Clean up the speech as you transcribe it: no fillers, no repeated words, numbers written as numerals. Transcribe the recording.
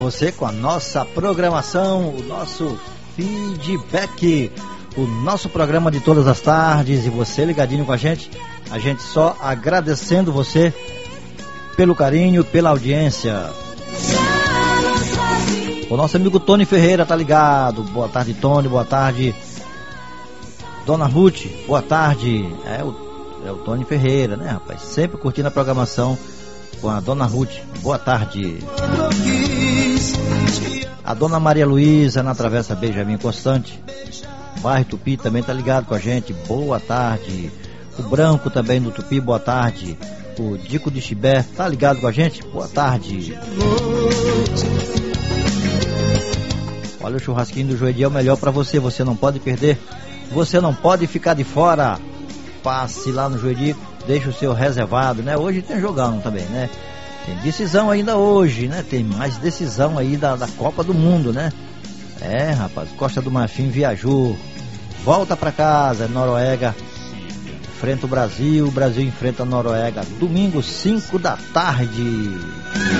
Você com a nossa programação, o nosso feedback, o nosso programa de todas as tardes, e você ligadinho com a gente só agradecendo você pelo carinho, pela audiência. O nosso amigo Tony Ferreira tá ligado. Boa tarde, Tony, boa tarde, Dona Ruth, boa tarde. É o Tony Ferreira, né, rapaz? Sempre curtindo a programação com a Dona Ruth, boa tarde. A Dona Maria Luísa na Travessa Benjamin Constante, bairro Tupi, também tá ligado com a gente, boa tarde. O Branco também do Tupi, boa tarde. O Dico de Chibé tá ligado com a gente, boa tarde. Olha, o churrasquinho do Joedi é o melhor pra você, você não pode perder, você não pode ficar de fora. Passe lá no Joedi, deixa o seu reservado, né? Hoje tem jogão também, né? Tem decisão ainda hoje, né? Tem mais decisão aí da Copa do Mundo, né? É, rapaz, Costa do Marfim viajou, volta pra casa, Noruega enfrenta o Brasil enfrenta a Noruega, domingo 5 da tarde.